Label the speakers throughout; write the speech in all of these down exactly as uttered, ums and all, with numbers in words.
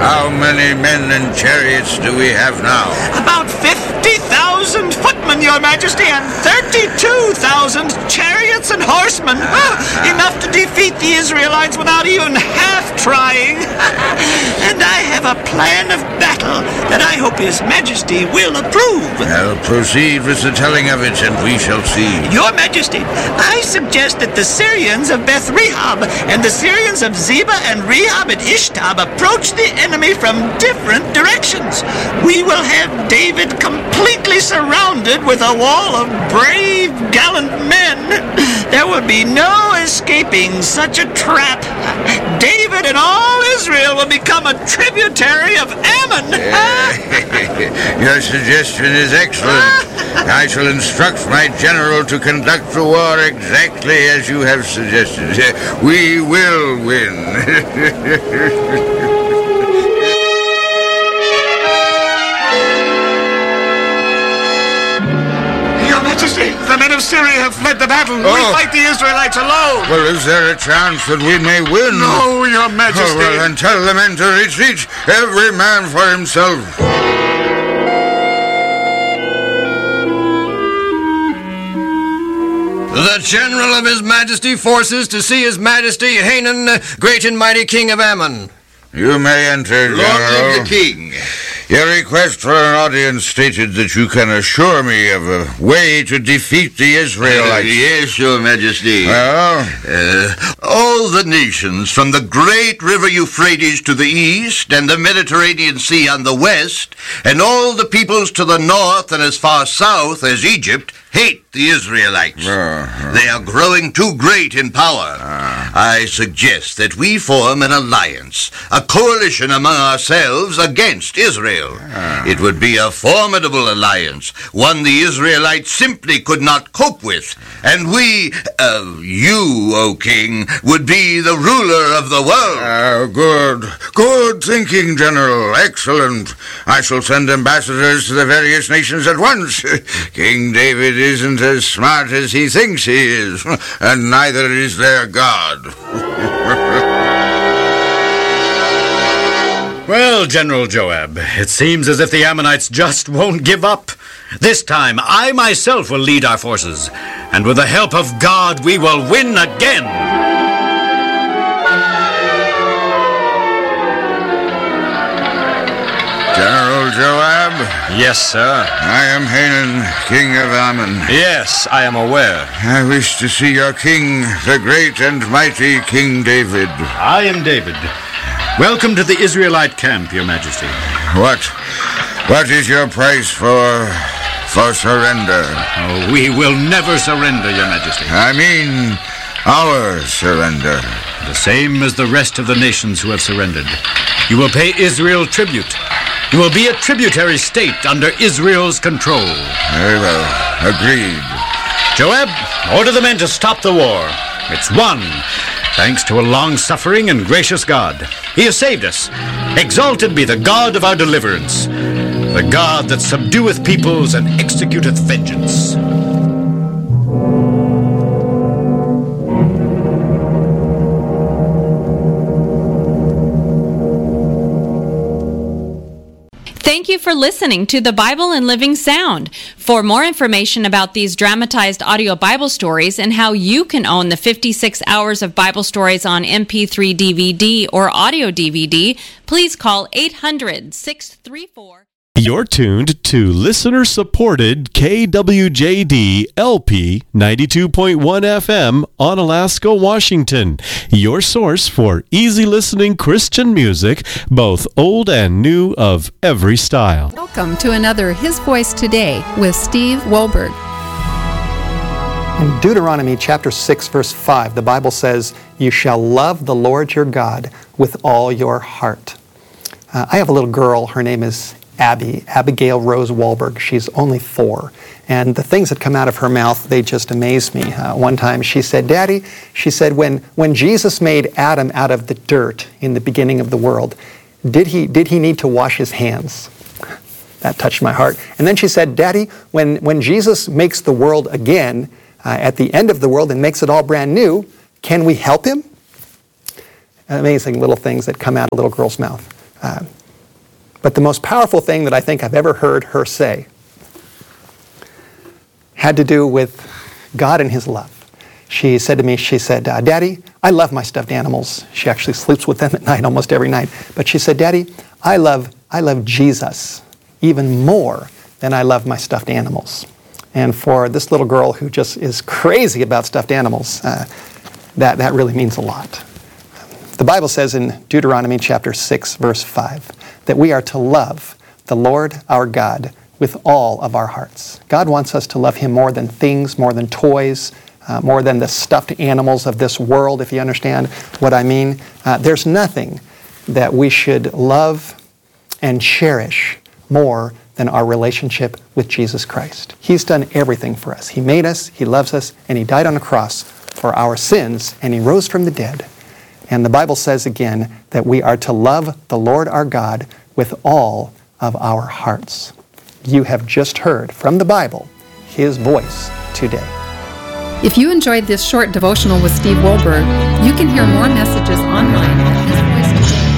Speaker 1: How many men and chariots do we have now?
Speaker 2: About fifty thousand footmen, Your Majesty, and thirty-two thousand chariots and horsemen. Uh, enough to defeat the Israelites without even half trying. And I have a plan of battle that I hope His Majesty will approve.
Speaker 1: Well, proceed with the telling of it, and we shall see.
Speaker 2: Your Majesty, I suggest that the Syrians of Beth Rehob and the Syrians of Zeba and Rehob and Ishtab approach the enemy from different directions. We will have David completely surrounded with a wall of brave, gallant men. There will be no escaping such a trap. David and all Israel will become a tributary of Ammon.
Speaker 1: Your suggestion is excellent. I shall instruct my general to conduct the war exactly as you have suggested. We will win.
Speaker 2: The men of Syria have fled the battle.
Speaker 1: Oh.
Speaker 2: We fight the Israelites alone.
Speaker 1: Well, is there a chance that we may win?
Speaker 2: No, Your Majesty.
Speaker 1: Oh, well, then tell the men to retreat, every man for himself.
Speaker 3: The general of His Majesty forces to see His Majesty Hanan, great and mighty king of Ammon.
Speaker 1: You may enter,
Speaker 3: Lord
Speaker 1: General.
Speaker 3: of the king.
Speaker 1: Your request for an audience stated that you can assure me of a way to defeat the Israelites.
Speaker 4: Uh, yes, Your Majesty.
Speaker 1: Well?
Speaker 4: Uh, all the nations from the great river Euphrates to the east and the Mediterranean Sea on the west, and all the peoples to the north and as far south as Egypt, hate the Israelites.
Speaker 1: Uh-huh.
Speaker 4: They are growing too great in power.
Speaker 1: Uh.
Speaker 4: I suggest that we form an alliance, a coalition among ourselves against Israel.
Speaker 1: Uh.
Speaker 4: It would be a formidable alliance, one the Israelites simply could not cope with. And we, uh, you, O king, would be the ruler of the world.
Speaker 1: Uh, good. Good thinking, General. Excellent. I shall send ambassadors to the various nations at once. King David isn't as smart as he thinks he is, and neither is their God.
Speaker 5: Well, General Joab, it seems as if the Ammonites just won't give up. This time, I myself will lead our forces, and with the help of God, we will win again.
Speaker 1: General Joab?
Speaker 5: Yes, sir.
Speaker 1: I am Hanan, king of Ammon.
Speaker 5: Yes, I am aware.
Speaker 1: I wish to see your king, the great and mighty King David.
Speaker 5: I am David. Welcome to the Israelite camp, Your Majesty.
Speaker 1: What? What is your price for... for surrender?
Speaker 5: Oh, we will never surrender, Your Majesty.
Speaker 1: I mean, our surrender.
Speaker 5: The same as the rest of the nations who have surrendered. You will pay Israel tribute. You will be a tributary state under Israel's control.
Speaker 1: Very well. Agreed.
Speaker 5: Joab, order the men to stop the war. It's won, thanks to a long-suffering and gracious God. He has saved us. Exalted be the God of our deliverance, the God that subdueth peoples and executeth vengeance.
Speaker 6: Thank you for listening to the Bible in Living Sound. For more information about these dramatized audio Bible stories and how you can own the fifty-six hours of Bible stories on M P three D V D or audio D V D, please call eight hundred, six three four...
Speaker 7: You're tuned to listener-supported K W J D L P ninety-two point one F M on Alaska, Washington. Your source for easy-listening Christian music, both old and new of every style.
Speaker 8: Welcome to another His Voice Today with Steve Wohlberg.
Speaker 9: In Deuteronomy chapter six, verse five, the Bible says, "You shall love the Lord your God with all your heart." Uh, I have a little girl. Her name is Abby, Abigail Rose Wahlberg. She's only four. And the things that come out of her mouth, they just amaze me. Uh, one time she said, "Daddy," she said, when, when Jesus made Adam out of the dirt in the beginning of the world, did he, did he need to wash his hands?" That touched my heart. And then she said, "Daddy, when, when Jesus makes the world again, uh, at the end of the world and makes it all brand new, can we help him?" Amazing little things that come out of a little girl's mouth. Uh, But the most powerful thing that I think I've ever heard her say had to do with God and His love. She said to me, she said, uh, Daddy, I love my stuffed animals. She actually sleeps with them at night, almost every night. But she said, Daddy, I love, I love Jesus even more than I love my stuffed animals. And for this little girl who just is crazy about stuffed animals, uh, that, that really means a lot. The Bible says in Deuteronomy chapter six, verse five, that we are to love the Lord our God with all of our hearts. God wants us to love Him more than things, more than toys, uh, more than the stuffed animals of this world, if you understand what I mean. Uh, there's nothing that we should love and cherish more than our relationship with Jesus Christ. He's done everything for us. He made us, He loves us, and He died on the cross for our sins, and He rose from the dead. And the Bible says again that we are to love the Lord our God with all of our hearts. You have just heard from the Bible His voice today.
Speaker 8: If you enjoyed this short devotional with Steve Wohlberg, you can hear more messages online at His Voice Today.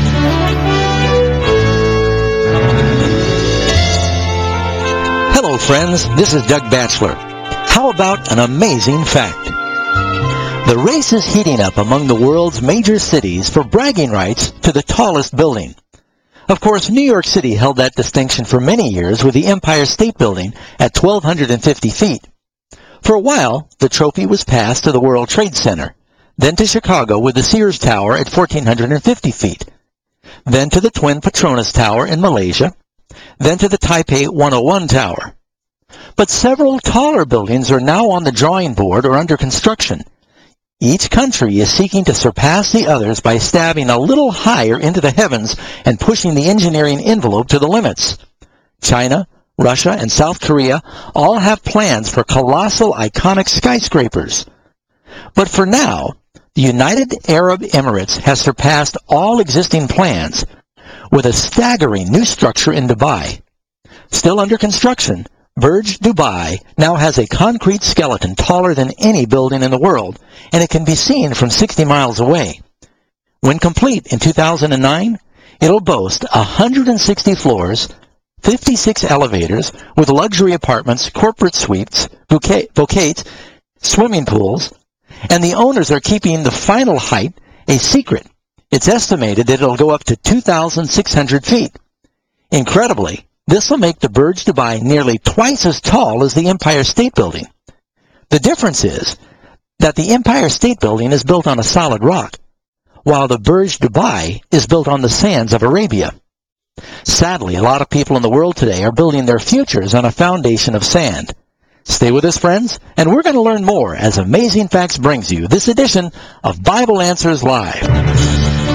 Speaker 10: Hello, friends. This is Doug Batchelor. How about an amazing fact? The race is heating up among the world's major cities for bragging rights to the tallest building. Of course, New York City held that distinction for many years with the Empire State Building at twelve fifty feet. For a while, the trophy was passed to the World Trade Center, then to Chicago with the Sears Tower at fourteen fifty feet, then to the Twin Petronas Tower in Malaysia, then to the Taipei one oh one Tower. But several taller buildings are now on the drawing board or under construction. Each country is seeking to surpass the others by stabbing a little higher into the heavens and pushing the engineering envelope to the limits. China, Russia, and South Korea all have plans for colossal, iconic skyscrapers. But for now, the United Arab Emirates has surpassed all existing plans with a staggering new structure in Dubai. Still under construction, Burj Dubai now has a concrete skeleton taller than any building in the world, and it can be seen from sixty miles away. When complete in two thousand nine, it'll boast one hundred sixty floors, fifty-six elevators with luxury apartments, corporate suites, bouquet, bouquets, swimming pools, and the owners are keeping the final height a secret. It's estimated that it'll go up to two thousand six hundred feet. Incredibly, this will make the Burj Dubai nearly twice as tall as the Empire State Building. The difference is that the Empire State Building is built on a solid rock, while the Burj Dubai is built on the sands of Arabia. Sadly, a lot of people in the world today are building their futures on a foundation of sand. Stay with us, friends, and we're going to learn more as Amazing Facts brings you this edition of Bible Answers Live.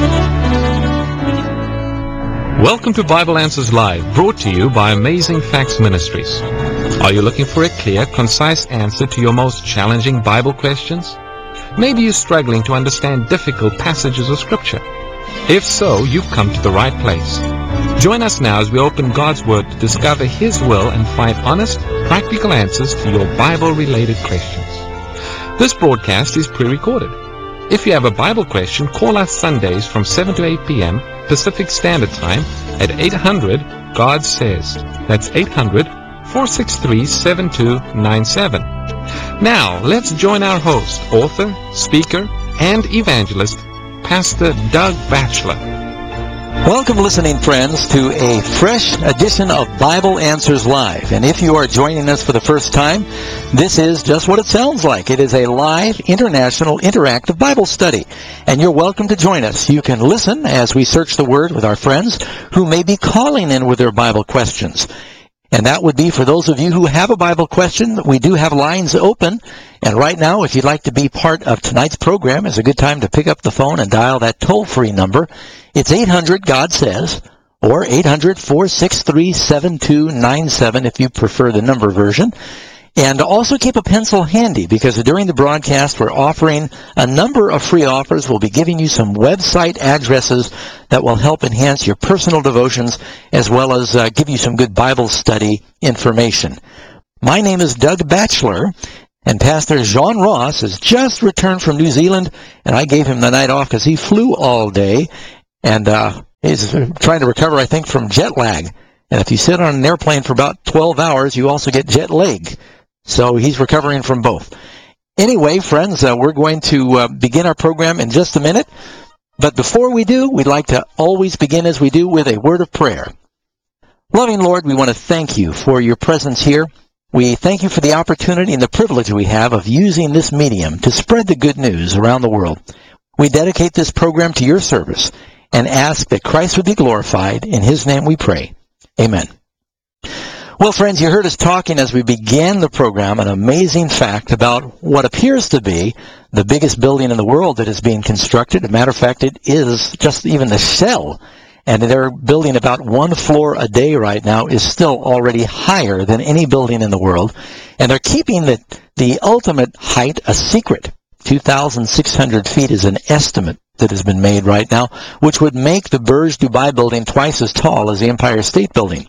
Speaker 11: Welcome to Bible Answers Live, brought to you by Amazing Facts Ministries. Are you looking for a clear, concise answer to your most challenging Bible questions? Maybe you're struggling to understand difficult passages of Scripture. If so, you've come to the right place. Join us now as we open God's Word to discover His will and find honest, practical answers to your Bible-related questions. This broadcast is pre-recorded. If you have a Bible question, call us Sundays from seven to eight p.m. Pacific Standard Time at eight hundred God Says. That's eight hundred, four six three, seven two nine seven. Now, let's join our host, author, speaker, and evangelist, Pastor Doug Batchelor.
Speaker 10: Welcome, listening friends, to a fresh edition of Bible Answers Live. And if you are joining us for the first time, this is just what it sounds like. It is a live, international, interactive Bible study. And you're welcome to join us. You can listen as we search the Word with our friends who may be calling in with their Bible questions. And that would be for those of you who have a Bible question. We do have lines open. And right now, if you'd like to be part of tonight's program, is a good time to pick up the phone and dial that toll-free number. It's eight hundred God Says, or eight hundred, four six three, seven two nine seven if you prefer the number version. And also keep a pencil handy, because during the broadcast we're offering a number of free offers. We'll be giving you some website addresses that will help enhance your personal devotions, as well as uh, give you some good Bible study information. My name is Doug Batchelor, and Pastor John Ross has just returned from New Zealand, and I gave him the night off because he flew all day. And uh, He's trying to recover, I think, from jet lag. And if you sit on an airplane for about twelve hours, you also get jet lag. So he's recovering from both. Anyway, friends, uh, we're going to uh, begin our program in just a minute. But before we do, we'd like to always begin as we do with a word of prayer. Loving Lord, we want to thank you for your presence here. We thank you for the opportunity and the privilege we have of using this medium to spread the good news around the world. We dedicate this program to your service and ask that Christ would be glorified. In his name we pray. Amen. Well, friends, you heard us talking as we began the program an amazing fact about what appears to be the biggest building in the world that is being constructed. As a matter of fact, it is just even the shell. And they're building about one floor a day right now, is still already higher than any building in the world. And they're keeping the, the ultimate height a secret. two thousand six hundred feet is an estimate that has been made right now, which would make the Burj Dubai building twice as tall as the Empire State Building.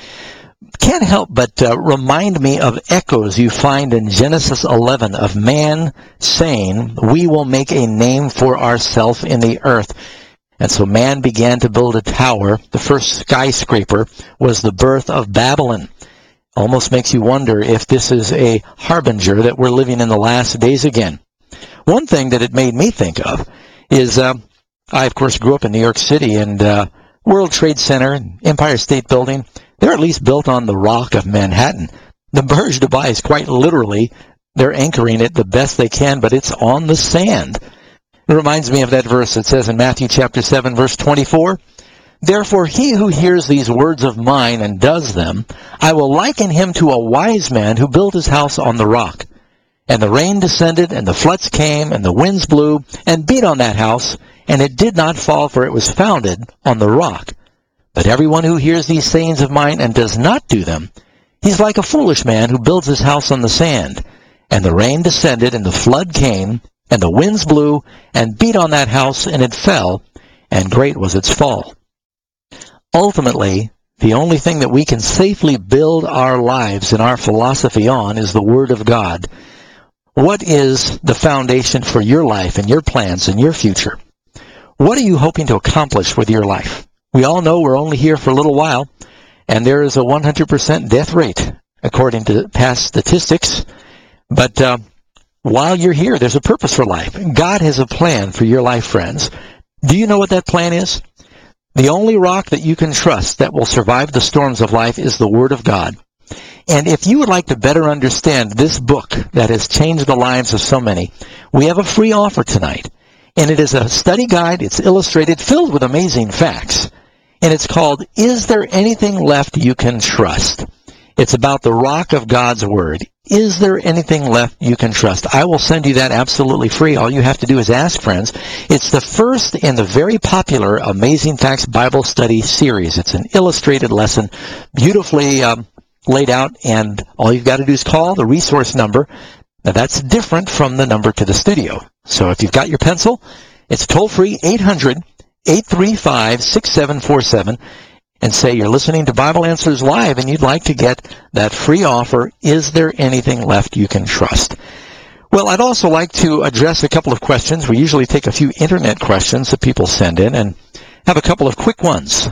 Speaker 10: Can't help but uh, remind me of echoes you find in Genesis eleven of man saying, we will make a name for ourselves in the earth. And so man began to build a tower. The first skyscraper was the birth of Babylon. Almost makes you wonder if this is a harbinger that we're living in the last days again. One thing that it made me think of is, uh, I, of course, grew up in New York City, and uh, World Trade Center, Empire State Building, they're at least built on the rock of Manhattan. The Burj Dubai is quite literally, they're anchoring it the best they can, but it's on the sand. It reminds me of that verse that says in Matthew chapter seven, verse twenty-four, therefore he who hears these words of mine and does them, I will liken him to a wise man who built his house on the rock. And the rain descended, and the floods came, and the winds blew, and beat on that house, and it did not fall, for it was founded on the rock. But everyone who hears these sayings of mine and does not do them, he's like a foolish man who builds his house on the sand. And the rain descended, and the flood came, and the winds blew, and beat on that house, and it fell, and great was its fall. Ultimately, the only thing that we can safely build our lives and our philosophy on is the Word of God. What is the foundation for your life and your plans and your future? What are you hoping to accomplish with your life? We all know we're only here for a little while, and there is a one hundred percent death rate, according to past statistics. But uh, while you're here, there's a purpose for life. God has a plan for your life, friends. Do you know what that plan is? The only rock that you can trust that will survive the storms of life is the Word of God. And if you would like to better understand this book that has changed the lives of so many, we have a free offer tonight. And it is a study guide. It's illustrated, filled with amazing facts. And it's called, Is There Anything Left You Can Trust? It's about the rock of God's Word. Is there anything left you can trust? I will send you that absolutely free. All you have to do is ask, friends. It's the first in the very popular Amazing Facts Bible Study series. It's an illustrated lesson, beautifully um, laid out, and all you've got to do is call the resource number. Now, that's different from the number to the studio. So if you've got your pencil, it's toll-free eight hundred, eight three five, six seven four seven, and say you're listening to Bible Answers Live and you'd like to get that free offer, Is There Anything Left You Can Trust? Well, I'd also like to address a couple of questions. We usually take a few internet questions that people send in and have a couple of quick ones.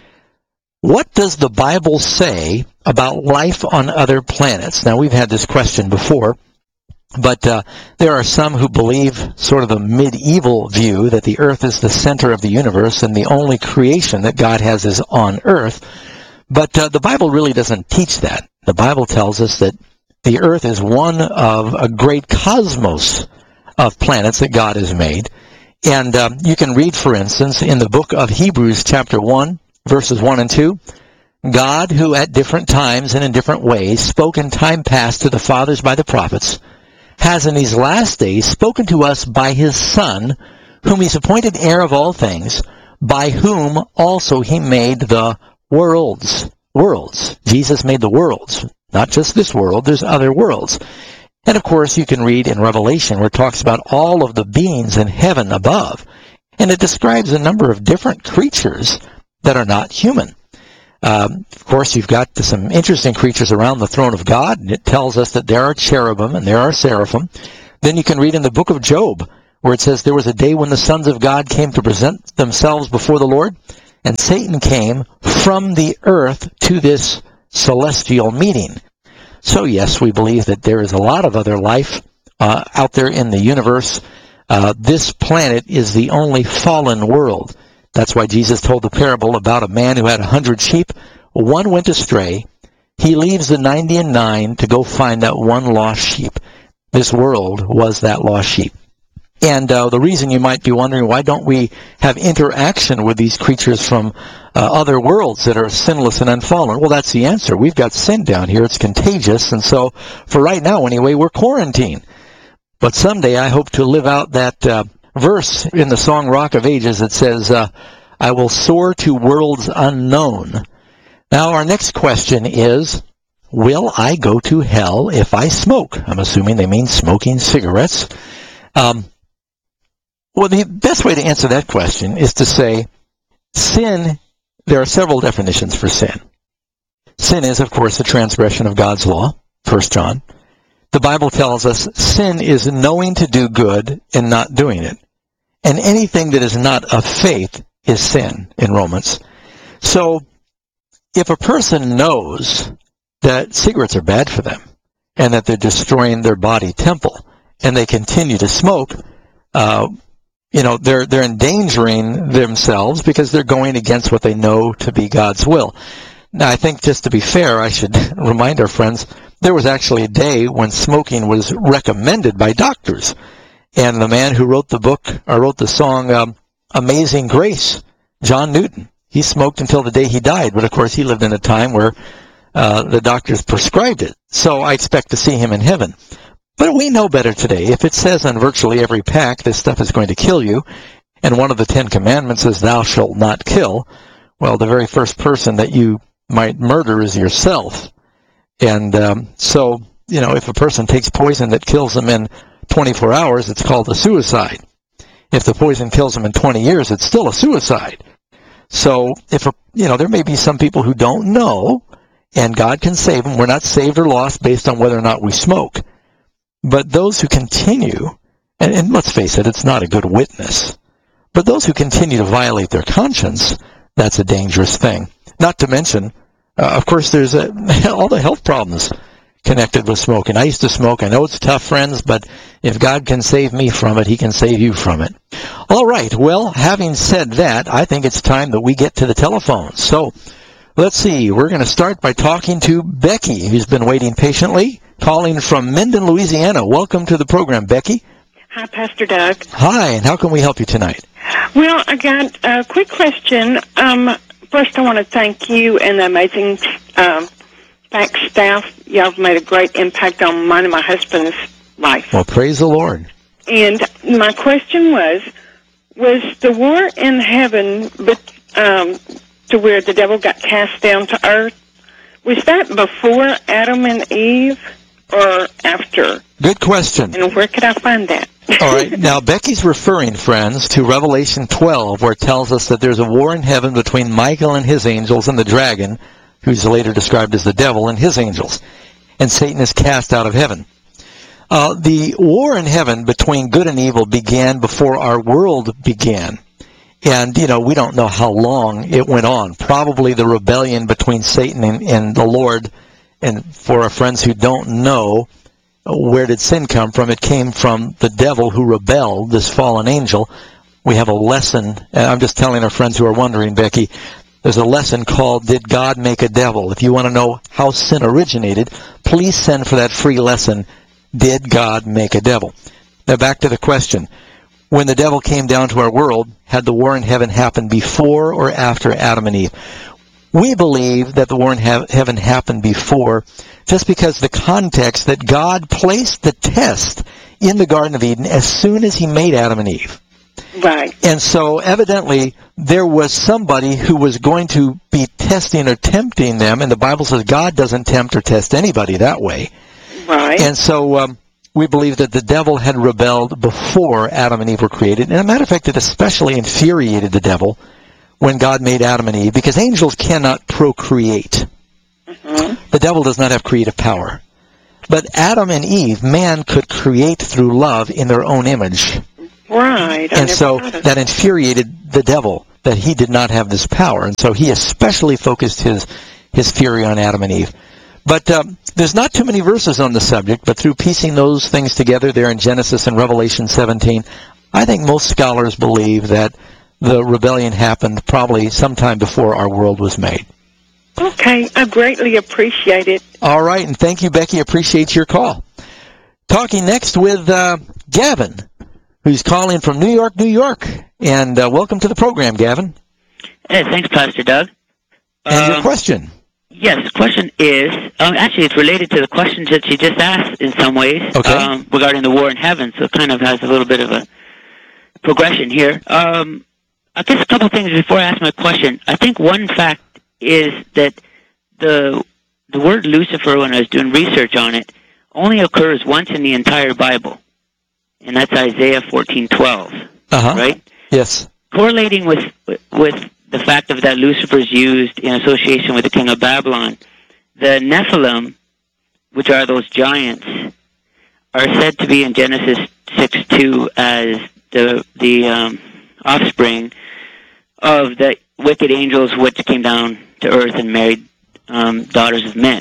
Speaker 10: What does the Bible say about life on other planets? Now, we've had this question before, but uh, there are some who believe sort of the medieval view that the earth is the center of the universe and the only creation that God has is on earth. But uh, the Bible really doesn't teach that. The Bible tells us that the earth is one of a great cosmos of planets that God has made. And um, you can read, for instance, in the book of Hebrews chapter one, verses one and two, God, who at different times and in different ways spoke in time past to the fathers by the prophets, has in these last days spoken to us by his Son, whom he's appointed heir of all things, by whom also he made the worlds. Worlds. Jesus made the worlds. Not just this world, there's other worlds. And of course, you can read in Revelation where it talks about all of the beings in heaven above. And it describes a number of different creatures that are not human. Um, of course, you've got some interesting creatures around the throne of God, and it tells us that there are cherubim and there are seraphim. Then you can read in the book of Job, where it says there was a day when the sons of God came to present themselves before the Lord, And Satan came from the earth to this celestial meeting. So yes, we believe that there is a lot of other life uh, out there in the universe. Uh, this planet is the only fallen world. That's why Jesus told the parable about a man who had a hundred sheep. One went astray. He leaves the ninety and nine to go find that one lost sheep. This world was that lost sheep. And uh, the reason you might be wondering, why don't we have interaction with these creatures from uh, other worlds that are sinless and unfallen? Well, that's the answer. We've got sin down here. It's contagious. And so for right now, anyway, we're quarantined. But someday I hope to live out that uh, verse in the song Rock of Ages that says, uh, I will soar to worlds unknown. Now, our next question is, will I go to hell if I smoke? I'm assuming they mean smoking cigarettes. Um, well, the best way to answer that question is to say, sin, there are several definitions for sin. Sin is, of course, the transgression of God's law, First John. The Bible tells us sin is knowing to do good and not doing it. And anything that is not of faith is sin in Romans. So, if a person knows that cigarettes are bad for them and that they're destroying their body temple and they continue to smoke, uh, you know, they're they're endangering themselves because they're going against what they know to be God's will. Now, I think just to be fair, I should remind our friends, there was actually a day when smoking was recommended by doctors. And the man who wrote the book, or wrote the song um, Amazing Grace, John Newton, he smoked until the day he died. But, of course, he lived in a time where uh, the doctors prescribed it. So I expect to see him in heaven. But we know better today. If it says on virtually every pack, this stuff is going to kill you, and one of the Ten Commandments is thou shalt not kill, well, the very first person that you might murder is yourself. And um, so, you know, if a person takes poison that kills them in twenty-four hours, it's called a suicide. If the poison kills them in twenty years, it's still a suicide. So, if a, you know, there may be some people who don't know, and God can save them. We're not saved or lost based on whether or not we smoke. But those who continue, and, and let's face it, it's not a good witness, but those who continue to violate their conscience, that's a dangerous thing. Not to mention, uh, of course, there's a, all the health problems connected with smoking. I used to smoke. I know it's tough, friends, but if God can save me from it, he can save you from it. All right. Well, having said that, I think it's time that we get to the telephones. So let's see. We're going to start by talking to Becky, who's been waiting patiently, calling from Minden, Louisiana. Welcome to the program, Becky.
Speaker 12: Hi, Pastor Doug.
Speaker 10: Hi, and how can we help you tonight?
Speaker 12: Well, I got a quick question. Um, first, I want to thank you and the amazing um, fact staff. Y'all have made a great impact on mine and my husband's life.
Speaker 10: Well, praise the Lord.
Speaker 12: And my question was, was the war in heaven but, um, to where the devil got cast down to earth, was that before Adam and Eve or after?
Speaker 10: Good question.
Speaker 12: And where could I find that?
Speaker 10: All right. Now, Becky's referring, friends, to Revelation twelve, where it tells us that there's a war in heaven between Michael and his angels and the dragon, who's later described as the devil, and his angels. And Satan is cast out of heaven. Uh, the war in heaven between good and evil began before our world began. And, you know, we don't know how long it went on. Probably the rebellion between Satan and, and the Lord. And for our friends who don't know, where did sin come from? It came from the devil who rebelled, this fallen angel. We have a lesson. And I'm just telling our friends who are wondering, Becky, there's a lesson called Did God Make a Devil? If you want to know how sin originated, please send for that free lesson, Did God Make a Devil? Now back to the question. When the devil came down to our world, had the war in heaven happened before or after Adam and Eve? We believe that the war in he- heaven happened before, just because the context that God placed the test in the Garden of Eden as soon as he made Adam and Eve.
Speaker 12: Right.
Speaker 10: And so evidently there was somebody who was going to be testing or tempting them, and the Bible says God doesn't tempt or test anybody that way.
Speaker 12: Right.
Speaker 10: And so um, we believe that the devil had rebelled before Adam and Eve were created. And as a matter of fact, it especially infuriated the devil when God made Adam and Eve, because angels cannot procreate.
Speaker 12: Mm-hmm.
Speaker 10: The devil does not have creative power. But Adam and Eve, man could create through love in their own image.
Speaker 12: Right. I
Speaker 10: and so
Speaker 12: that.
Speaker 10: that infuriated the devil. that he did not have this power, and so he especially focused his his fury on Adam and Eve. But um, there's not too many verses on the subject, but through piecing those things together there in Genesis and Revelation seventeen, I think most scholars believe that the rebellion happened probably sometime before our world was made.
Speaker 12: Okay, I greatly appreciate it.
Speaker 10: All right, and thank you, Becky. Appreciate your call. Talking next with uh, Gavin, who's calling from New York, New York. And uh, welcome to the program, Gavin.
Speaker 13: Hey, thanks, Pastor Doug.
Speaker 10: And
Speaker 13: um,
Speaker 10: your question?
Speaker 13: Yes, the question is, um, actually it's related to the questions that you just asked in some ways
Speaker 10: okay.
Speaker 13: um, regarding the war in heaven, so it kind of has a little bit of a progression here. Um, I guess a couple of things before I ask my question. I think one fact is that the the word Lucifer, when I was doing research on it, only occurs once in the entire Bible, and that's Isaiah fourteen twelve,
Speaker 10: uh-huh.
Speaker 13: right?
Speaker 10: Yes.
Speaker 13: Correlating with with the fact of that Lucifer is used in association with the king of Babylon, the Nephilim, which are those giants, are said to be in Genesis six two as the the um, offspring of the wicked angels which came down to earth and married um, daughters of men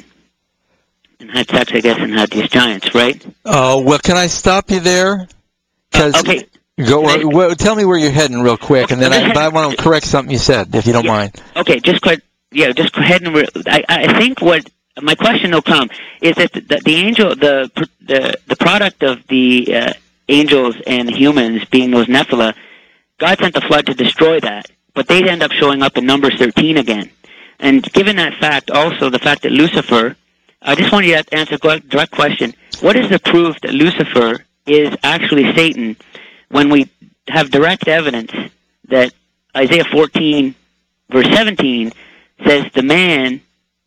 Speaker 13: and had sex, I guess, and had these giants, right?
Speaker 10: Oh, uh, well, can I stop you there?
Speaker 13: Uh, okay.
Speaker 10: Go. Uh, well, tell me where you're heading real quick, okay, and then I, I want to correct something you said, if you don't
Speaker 13: yeah.
Speaker 10: mind.
Speaker 13: Okay, just quite, yeah, just go ahead and. Re- I, I think what my question will come is that the, the, the angel, the the the product of the uh, angels and humans being those Nephilim, God sent the flood to destroy that, but they'd end up showing up in Numbers thirteen again. And given that fact, also the fact that Lucifer, I just want you to answer a direct question: what is the proof that Lucifer is actually Satan? When we have direct evidence that Isaiah fourteen, verse seventeen, says the man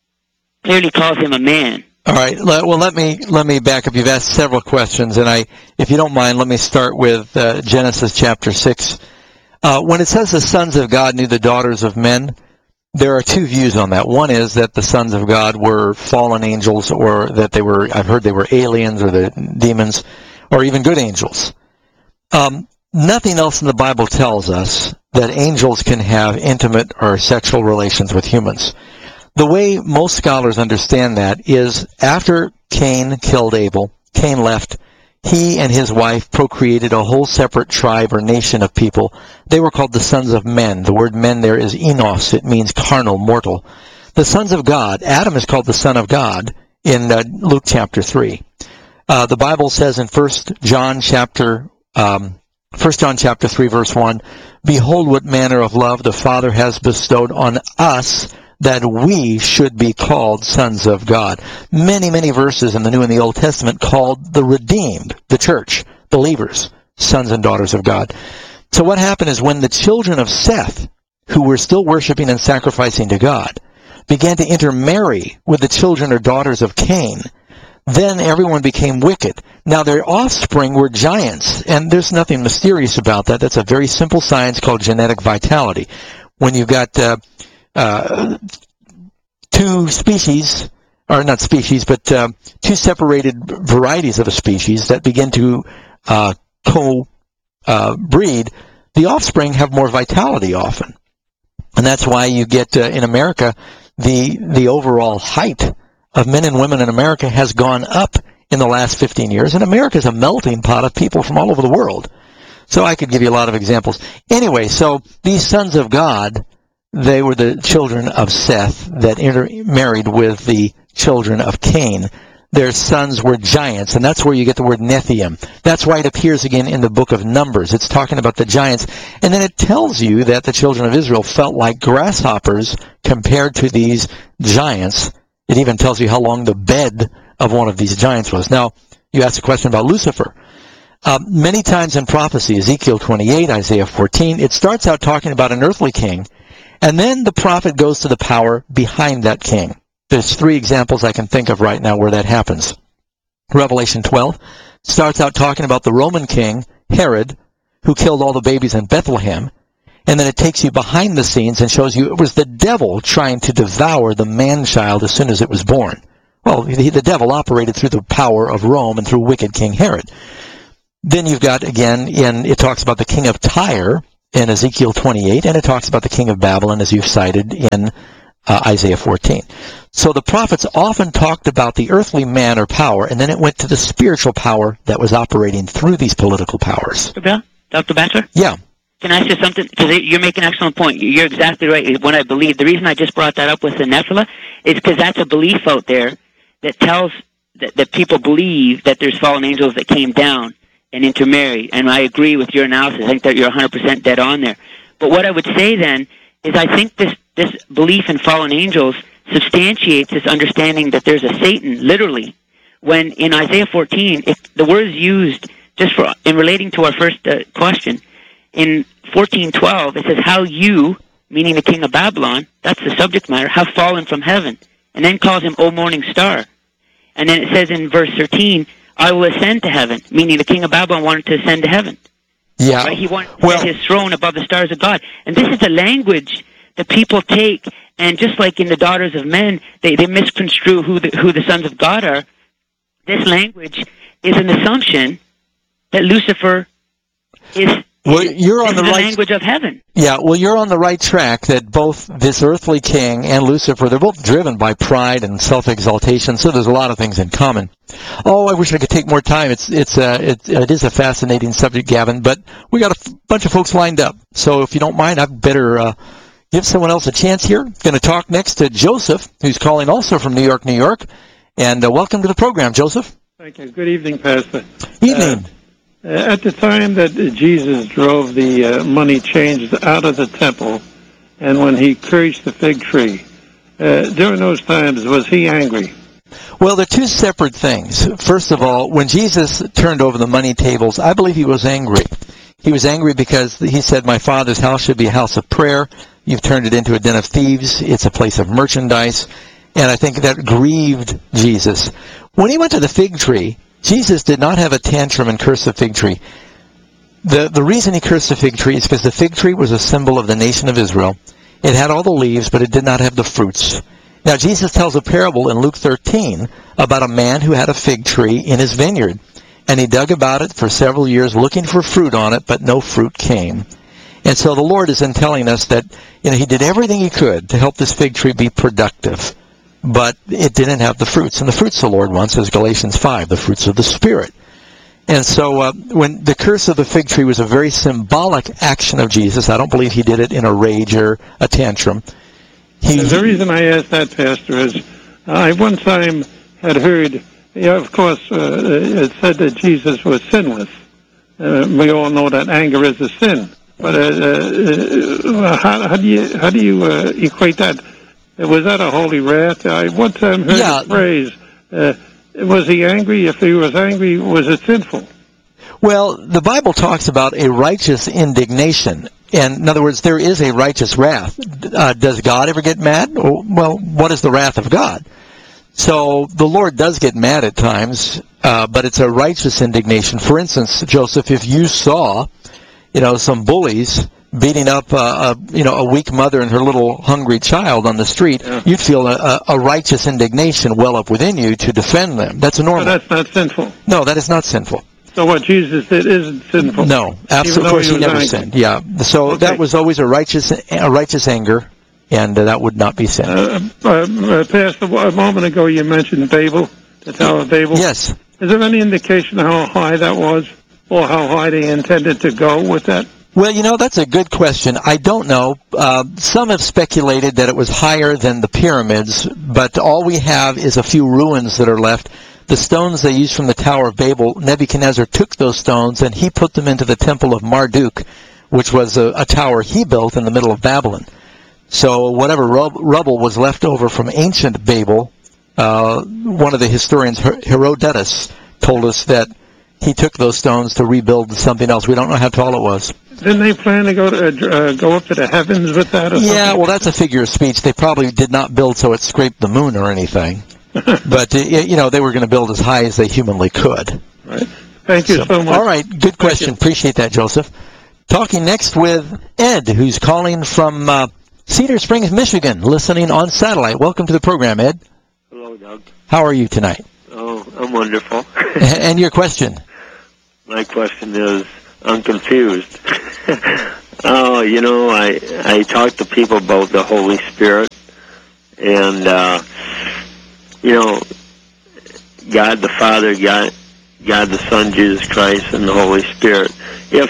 Speaker 13: clearly calls him a man.
Speaker 10: All right. Well, let me let me back up. You've asked several questions, and I, if you don't mind, let me start with uh, Genesis chapter six. Uh, when it says the sons of God knew the daughters of men, there are two views on that. One is that the sons of God were fallen angels, or that they were, I've heard they were aliens or the demons, or even good angels. Um, nothing else in the Bible tells us that angels can have intimate or sexual relations with humans. The way most scholars understand that is after Cain killed Abel, Cain left, he and his wife procreated a whole separate tribe or nation of people. They were called the sons of men. The word men there is enos. It means carnal, mortal. The sons of God, Adam is called the son of God in uh, Luke chapter three. Uh, the Bible says in First John chapter Um, First John chapter three, verse one, behold what manner of love the Father has bestowed on us, that we should be called sons of God. Many, many verses in the New and the Old Testament called the redeemed, the church, believers, sons and daughters of God. So what happened is when the children of Seth, who were still worshiping and sacrificing to God, began to intermarry with the children or daughters of Cain, then everyone became wicked. Now their offspring were giants, and there's nothing mysterious about that. That's a very simple science called genetic vitality. When you've got uh, uh, two species, or not species, but uh, two separated varieties of a species that begin to uh, co-breed, uh, the offspring have more vitality often. And that's why you get, uh, in America, the the overall height of men and women in America has gone up in the last fifteen years, and America is a melting pot of people from all over the world. So I could give you a lot of examples. Anyway, so these sons of God, they were the children of Seth that intermarried with the children of Cain. Their sons were giants, and that's where you get the word Nephilim. That's why it appears again in the book of Numbers. It's talking about the giants, and then it tells you that the children of Israel felt like grasshoppers compared to these giants. It even tells you how long the bed of one of these giants was. Now, you asked a question about Lucifer. Uh, many times in prophecy, Ezekiel twenty-eight, Isaiah fourteen, it starts out talking about an earthly king, and then the prophet goes to the power behind that king. There's three examples I can think of right now where that happens. Revelation twelve starts out talking about the Roman king, Herod, who killed all the babies in Bethlehem. And then it takes you behind the scenes and shows you it was the devil trying to devour the man-child as soon as it was born. Well, the, the devil operated through the power of Rome and through wicked King Herod. Then you've got, again, in it talks about the king of Tyre, in Ezekiel twenty-eight, and it talks about the king of Babylon, as you've cited in uh, Isaiah fourteen. So the prophets often talked about the earthly man or power, and then it went to the spiritual power that was operating through these political powers.
Speaker 13: Doctor Bell? Doctor Batchelor?
Speaker 10: Yeah.
Speaker 13: Can I ask you something? Because you're making an excellent point. You're exactly right. What I believe, the reason I just brought that up with the Nephilim is because that's a belief out there that tells that, that people believe that there's fallen angels that came down and intermarried. And I agree with your analysis. I think that you're one hundred percent dead on there. But what I would say then is I think this, this belief in fallen angels substantiates this understanding that there's a Satan, literally, when in Isaiah fourteen, if the word is used just for in relating to our first uh, question, in fourteen twelve, it says, how you, meaning the king of Babylon, that's the subject matter, have fallen from heaven, and then calls him, O morning star. And then it says in verse thirteen, I will ascend to heaven, meaning the king of Babylon wanted to ascend to heaven.
Speaker 10: Yeah.
Speaker 13: Right? He wanted to
Speaker 10: well,
Speaker 13: set his throne above the stars of God. And this is the language that people take, and just like in the Daughters of Men, they, they misconstrue who the, who the sons of God are. This language is an assumption that Lucifer is
Speaker 10: Well, you're on the,
Speaker 13: the
Speaker 10: right
Speaker 13: language of heaven.
Speaker 10: Yeah, well, you're on the right track that both this earthly king and Lucifer, they're both driven by pride and self-exaltation, so there's a lot of things in common. Oh, I wish I could take more time. It's it's uh, it, it is a fascinating subject, Gavin, but we got a f- bunch of folks lined up. So if you don't mind, I'd better uh, give someone else a chance here. Going to talk next to Joseph, who's calling also from New York, New York. And uh, welcome to the program, Joseph.
Speaker 14: Thank you. Good evening, Pastor.
Speaker 10: Evening.
Speaker 14: Uh, At the time that Jesus drove the uh, money changed out of the temple, and when he cursed the fig tree, uh, during those times, was he angry?
Speaker 10: Well, they're two separate things. First of all, when Jesus turned over the money tables, I believe he was angry. He was angry because he said, my Father's house should be a house of prayer. You've turned it into a den of thieves. It's a place of merchandise. And I think that grieved Jesus. When he went to the fig tree, Jesus did not have a tantrum and curse the fig tree. The the reason he cursed the fig tree is because the fig tree was a symbol of the nation of Israel. It had all the leaves, but it did not have the fruits. Now, Jesus tells a parable in Luke thirteen about a man who had a fig tree in his vineyard. And he dug about it for several years looking for fruit on it, but no fruit came. And so the Lord is then telling us that, you know, he did everything he could to help this fig tree be productive. But it didn't have the fruits. And the fruits the Lord wants is Galatians five, the fruits of the Spirit. And so uh, when the curse of the fig tree was a very symbolic action of Jesus, I don't believe he did it in a rage or a tantrum. He,
Speaker 14: the reason I asked that, Pastor, is I one time had heard, yeah, of course, uh, it said that Jesus was sinless. Uh, we all know that anger is a sin. But uh, uh, how, how do you, how do you uh, equate that? Was that a holy wrath? I one time heard
Speaker 10: yeah.
Speaker 14: the phrase, uh, was he angry? If he was angry, was it sinful?
Speaker 10: Well, the Bible talks about a righteous indignation. And in other words, there is a righteous wrath. Uh, does God ever get mad? Well, what is the wrath of God? So the Lord does get mad at times, uh, but it's a righteous indignation. For instance, Joseph, if you saw, you know, some bullies beating up uh, a you know a weak mother and her little hungry child on the street, yeah. you'd feel a, a righteous indignation well up within you to defend them. That's a normal.
Speaker 14: So that's not sinful.
Speaker 10: No, that is not sinful.
Speaker 14: So what Jesus did isn't sinful.
Speaker 10: No, absolutely. Of course, he, he never angry. sinned. Yeah. So okay. that was always a righteous a righteous anger, and uh, that would not be sin.
Speaker 14: Uh, uh, Pastor, a moment ago you mentioned Babel, the Tower of Babel.
Speaker 10: Yes.
Speaker 14: Is there any indication how high that was, or how high they intended to go with that?
Speaker 10: Well, you know, that's a good question. I don't know. Uh, some have speculated that it was higher than the pyramids, but all we have is a few ruins that are left. The stones they used from the Tower of Babel, Nebuchadnezzar took those stones and he put them into the temple of Marduk, which was a, a tower he built in the middle of Babylon. So whatever rub- rubble was left over from ancient Babel, uh, one of the historians, Her- Herodotus, told us that he took those stones to rebuild something else. We don't know how tall it was.
Speaker 14: Didn't they plan to go to uh, go up to the heavens with that? Or
Speaker 10: yeah,
Speaker 14: something?
Speaker 10: Well, that's a figure of speech. They probably did not build so it scraped the moon or anything. But, uh, you know, they were going to build as high as they humanly could.
Speaker 14: Right. Thank you so, so much.
Speaker 10: All right. Good question. Appreciate that, Joseph. Talking next with Ed, who's calling from uh, Cedar Springs, Michigan, listening on satellite. Welcome to the program, Ed.
Speaker 15: Hello, Doug.
Speaker 10: How are you tonight?
Speaker 15: Oh, I'm wonderful.
Speaker 10: And your question?
Speaker 15: My question is, I'm confused. Oh, you know, I I talk to people about the Holy Spirit, and uh, you know, God the Father, God, God the Son, Jesus Christ, and the Holy Spirit. If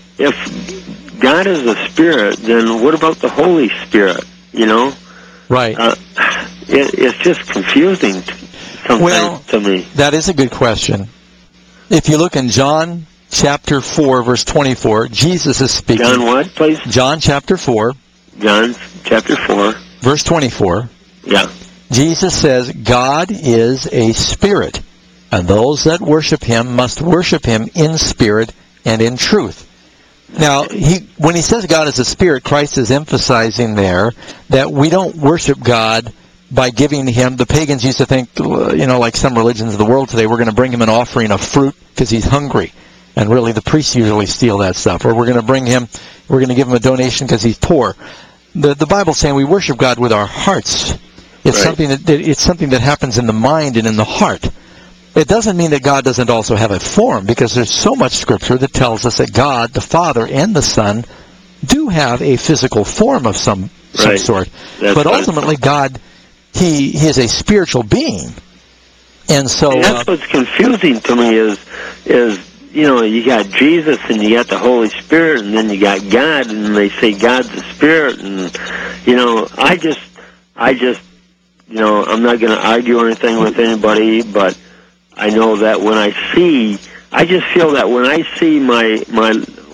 Speaker 15: if God is a spirit, then what about the Holy Spirit? You know,
Speaker 10: right?
Speaker 15: Uh, it, it's just confusing sometimes
Speaker 10: well,
Speaker 15: to me.
Speaker 10: That is a good question. If you look in John chapter four, verse twenty-four, Jesus is speaking.
Speaker 15: John what, please?
Speaker 10: John chapter four.
Speaker 15: John chapter four.
Speaker 10: Verse twenty-four.
Speaker 15: Yeah.
Speaker 10: Jesus says, God is a spirit, and those that worship him must worship him in spirit and in truth. Now, he, when he says God is a spirit, Christ is emphasizing there that we don't worship God by giving him, the pagans used to think, you know, like some religions of the world today, we're going to bring him an offering of fruit because he's hungry. And really, the priests usually steal that stuff. Or we're going to bring him, we're going to give him a donation because he's poor. The the Bible's saying we worship God with our hearts. It's
Speaker 15: right.
Speaker 10: something that it's something that happens in the mind and in the heart. It doesn't mean that God doesn't also have a form, because there's so much Scripture that tells us that God, the Father, and the Son do have a physical form of some some
Speaker 15: right.
Speaker 10: sort.
Speaker 15: That's
Speaker 10: but
Speaker 15: right.
Speaker 10: ultimately, God, he he is a spiritual being, and so
Speaker 15: and that's
Speaker 10: uh,
Speaker 15: what's confusing to me is is. You know, you got Jesus and you got the Holy Spirit, and then you got God, and they say God's the Spirit, and, you know, I just, I just, you know, I'm not going to argue or anything with anybody, but I know that when I see, I just feel that when I see my, my,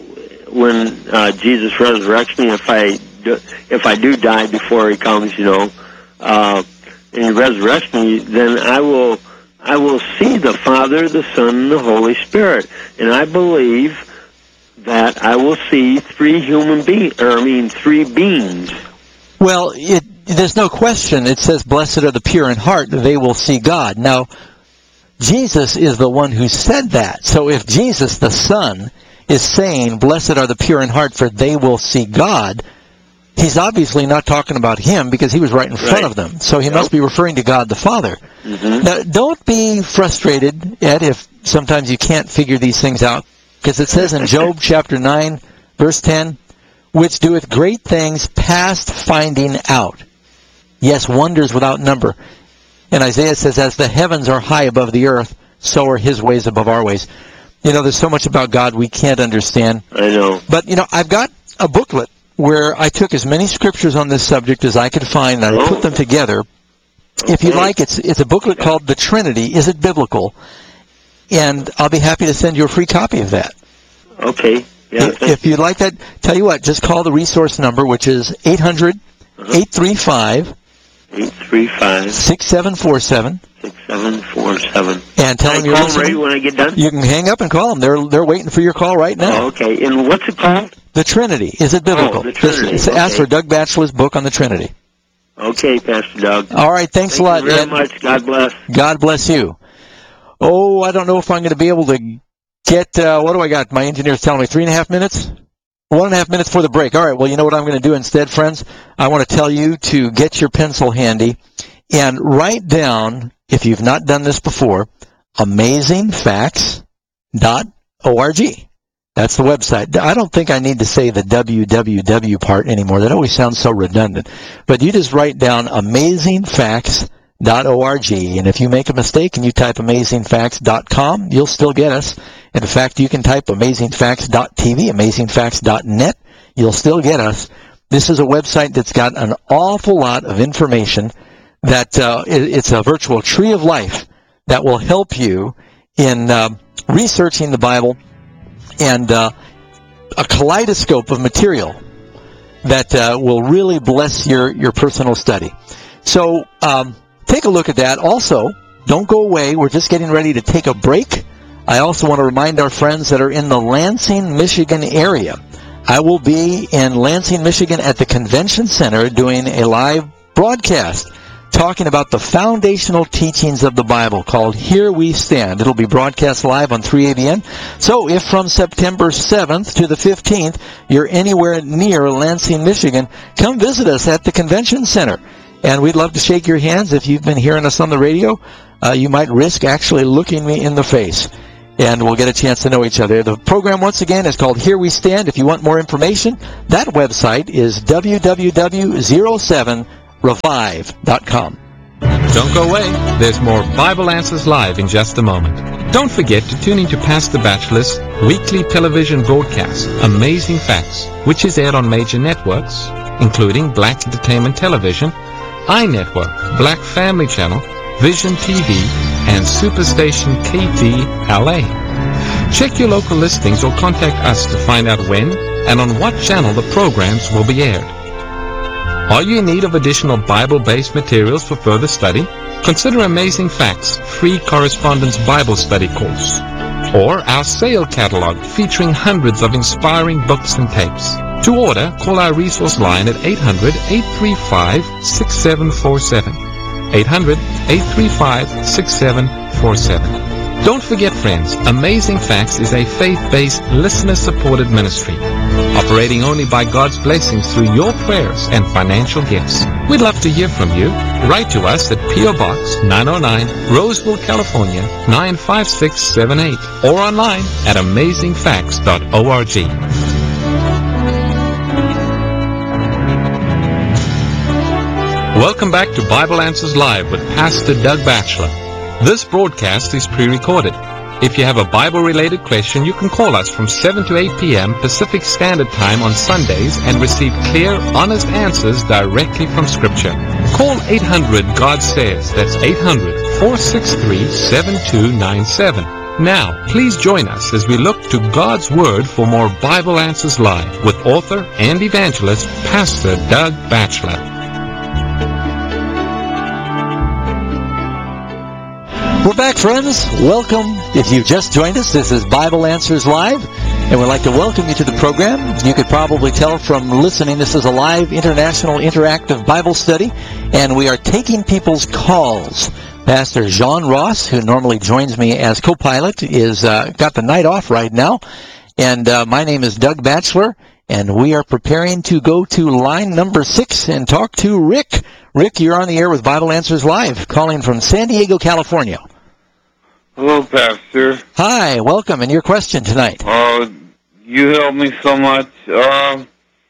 Speaker 15: when uh, Jesus resurrects me, if I, do, if I do die before he comes, you know, uh, and he resurrects me, then I will, I will see the Father, the Son, and the Holy Spirit. And I believe that I will see three human beings, or I mean three beings.
Speaker 10: well, it, there's no question. It says, "Blessed are the pure in heart; they will see God." Now, Jesus is the one who said that. So, if Jesus, the Son, is saying, "Blessed are the pure in heart, for they will see God," he's obviously not talking about him, because he was right in front
Speaker 15: Right.
Speaker 10: of them. So he must be referring to God the Father.
Speaker 15: Mm-hmm.
Speaker 10: Now, don't be frustrated, Ed, if sometimes you can't figure these things out, because it says in Job chapter nine, verse ten, "Which doeth great things past finding out. Yes, wonders without number." And Isaiah says, "As the heavens are high above the earth, so are his ways above our ways." You know, there's so much about God we can't understand.
Speaker 15: I know.
Speaker 10: But, you know, I've got a booklet where I took as many scriptures on this subject as I could find, and I put them together. If you like, it's it's a booklet called The Trinity, Is It Biblical? And I'll be happy to send you a free copy of that.
Speaker 15: Okay. Yeah,
Speaker 10: if, if you'd like that, tell you what, just call the resource number, which is eight hundred, eight three five,
Speaker 15: eight three five,
Speaker 10: six seven four seven.
Speaker 15: six seven four seven.
Speaker 10: And tell
Speaker 15: Can
Speaker 10: them
Speaker 15: I
Speaker 10: you're
Speaker 15: call them
Speaker 10: listening.
Speaker 15: right when I get done?
Speaker 10: You can hang up and call them. They're they're waiting for your call right now.
Speaker 15: Oh, okay. And what's it called?
Speaker 10: The Trinity. Is it biblical?
Speaker 15: Oh, the Trinity.
Speaker 10: Just ask
Speaker 15: Okay.
Speaker 10: for Doug Batchelor's book on the Trinity.
Speaker 15: Okay, Pastor Doug.
Speaker 10: All right. Thanks
Speaker 15: Thank
Speaker 10: a lot,
Speaker 15: you very
Speaker 10: Ed.
Speaker 15: much. God bless.
Speaker 10: God bless you. Oh, I don't know if I'm going to be able to get, uh, what do I got? My engineer's telling me three and a half minutes? One and a half minutes for the break. All right, well, you know what I'm going to do instead, friends? I want to tell you to get your pencil handy and write down, if you've not done this before, amazing facts dot org. That's the website. I don't think I need to say the W W W part anymore. That always sounds so redundant. But you just write down amazing facts dot org. And if you make a mistake and you type amazing facts dot com, you'll still get us. In fact, you can type amazing facts dot t v, amazing facts dot net. You'll still get us. This is a website that's got an awful lot of information that uh, it, it's a virtual tree of life that will help you in uh, researching the Bible, and uh, a kaleidoscope of material that uh, will really bless your, your personal study. So um, take a look at that. Also, don't go away. We're just getting ready to take a break. I also want to remind our friends that are in the Lansing, Michigan area. I will be in Lansing, Michigan at the Convention Center doing a live broadcast talking about the foundational teachings of the Bible called Here We Stand. It'll be broadcast live on three A B N. So if from September seventh to the fifteenth you're anywhere near Lansing, Michigan, come visit us at the Convention Center. And we'd love to shake your hands. If you've been hearing us on the radio, uh, you might risk actually looking me in the face. and we'll get a chance to know each other. The program, once again, is called Here We Stand. If you want more information, that website is w w w dot zero seven revive dot com.
Speaker 11: Don't go away. There's more Bible Answers Live in just a moment. Don't forget to tune into Pastor Batchelor's weekly television broadcast, Amazing Facts, which is aired on major networks, including Black Entertainment Television, iNetwork, Black Family Channel, Vision T V, and Superstation K T L A. Check your local listings or contact us to find out when and on what channel the programs will be aired. Are you in need of additional Bible-based materials for further study? Consider Amazing Facts Free Correspondence Bible Study course, or our sale catalog featuring hundreds of inspiring books and tapes. To order, call our resource line at eight hundred, eight three five, six seven four seven. eight hundred, eight three five, six seven four seven. Don't forget, friends, Amazing Facts is a faith-based, listener-supported ministry, operating only by God's blessings through your prayers and financial gifts. We'd love to hear from you. Write to us at P O. Box nine oh nine, Roseville, California, nine five six seven eight, or online at amazing facts dot org. Welcome back to Bible Answers Live with Pastor Doug Batchelor. This broadcast is pre-recorded. If you have a Bible-related question, you can call us from seven to eight p.m. Pacific Standard Time on Sundays and receive clear, honest answers directly from Scripture. Call eight hundred God Says. That's eight hundred, four six three, seven two nine seven. Now, please join us as we look to God's Word for more Bible Answers Live with author and evangelist Pastor Doug Batchelor.
Speaker 10: We're back, friends. Welcome. If you've just joined us, this is Bible Answers Live, and we'd like to welcome you to the program. You could probably tell from listening, this is a live international interactive Bible study, and we are taking people's calls. Pastor John Ross, who normally joins me as co-pilot, is uh, got the night off right now, and uh, my name is Doug Batchelor, and we are preparing to go to line number six and talk to Rick. Rick, you're on the air with Bible Answers Live, calling from San Diego, California.
Speaker 16: Hello, Pastor.
Speaker 10: Hi, welcome, and your question tonight.
Speaker 16: Uh, you helped me so much. Uh,